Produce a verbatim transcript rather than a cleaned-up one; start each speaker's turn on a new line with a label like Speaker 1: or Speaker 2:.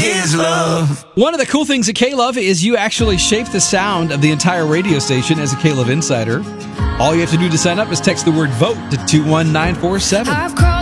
Speaker 1: is love.
Speaker 2: One of the cool things at K-Love is you actually shape the sound of the entire radio station as a K-Love insider. All you have to do to sign up is text the word VOTE to two one nine four seven.